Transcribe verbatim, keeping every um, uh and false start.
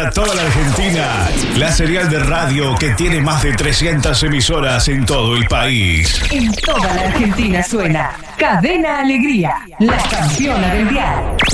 para toda la Argentina, la serial de radio que tiene más de trescientas emisoras en todo el país. En toda la Argentina suena Cadena Alegría, la campeona del dial.